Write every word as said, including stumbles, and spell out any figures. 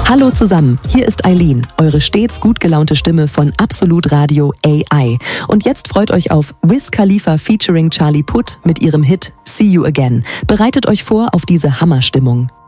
Hallo zusammen, hier ist Eileen, eure stets gut gelaunte Stimme von Absolut Radio A I. Und jetzt freut euch auf Wiz Khalifa featuring Charlie Puth mit ihrem Hit See You Again. Bereitet euch vor auf diese Hammerstimmung.